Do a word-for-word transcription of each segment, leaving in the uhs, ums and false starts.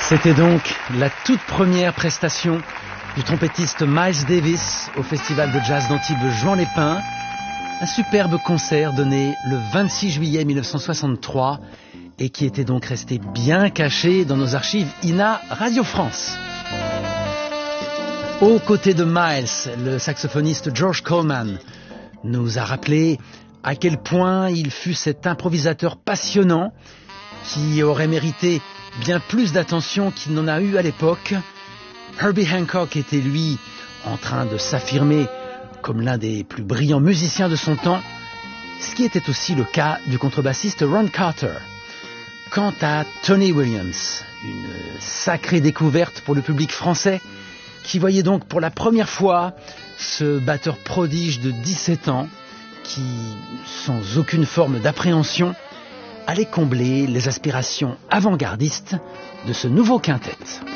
C'était donc la toute première prestation du trompettiste Miles Davis au Festival de Jazz d'Antibes Juan-les-Pins. Un superbe concert donné le vingt-six juillet mille neuf cent soixante-trois et qui était donc resté bien caché dans nos archives I N A Radio France. Aux côtés de Miles, le saxophoniste George Coleman nous a rappelé à quel point il fut cet improvisateur passionnant qui aurait mérité bien plus d'attention qu'il n'en a eu à l'époque. Herbie Hancock était lui en train de s'affirmer comme l'un des plus brillants musiciens de son temps, ce qui était aussi le cas du contrebassiste Ron Carter. Quant à Tony Williams, une sacrée découverte pour le public français, qui voyait donc pour la première fois ce batteur prodige de dix-sept ans, qui, sans aucune forme d'appréhension, allait combler les aspirations avant-gardistes de ce nouveau quintet.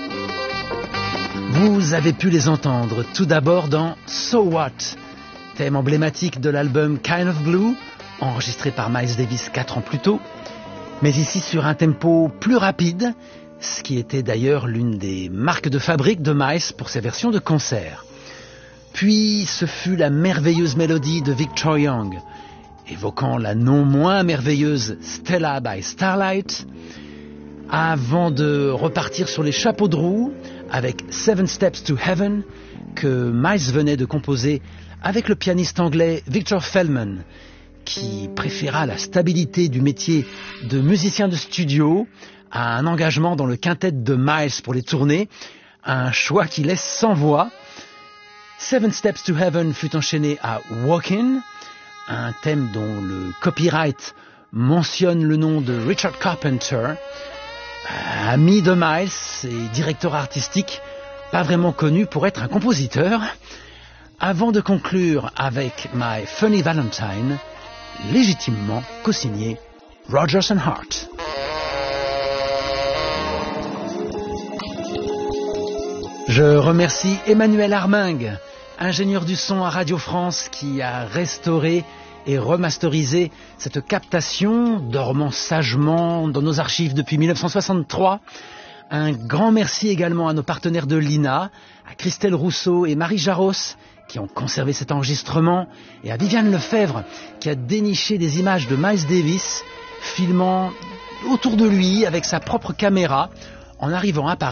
Vous avez pu les entendre tout d'abord dans So What, thème emblématique de l'album Kind of Blue, enregistré par Miles Davis quatre ans plus tôt, mais ici sur un tempo plus rapide, ce qui était d'ailleurs l'une des marques de fabrique de Miles pour ses versions de concert. Puis ce fut la merveilleuse mélodie de Victor Young, évoquant la non moins merveilleuse Stella by Starlight, avant de repartir sur les chapeaux de roue avec Seven Steps to Heaven, que Miles venait de composer avec le pianiste anglais Victor Feldman, qui préféra la stabilité du métier de musicien de studio à un engagement dans le quintet de Miles pour les tournées, un choix qui laisse sans voix. Seven Steps to Heaven fut enchaîné à Walkin', un thème dont le copyright mentionne le nom de Richard Carpenter, ami de Miles et directeur artistique, pas vraiment connu pour être un compositeur, avant de conclure avec My Funny Valentine, légitimement co-signé Rodgers and Hart. Je remercie Emmanuel Armingue, ingénieur du son à Radio France, qui a restauré et remasterisé cette captation, dormant sagement dans nos archives depuis mille neuf cent soixante-trois. Un grand merci également à nos partenaires de l'I N A, à Christelle Rousseau et Marie Jaros, qui ont conservé cet enregistrement, et à Viviane Lefebvre, qui a déniché des images de Miles Davis, filmant autour de lui avec sa propre caméra, en arrivant à Paris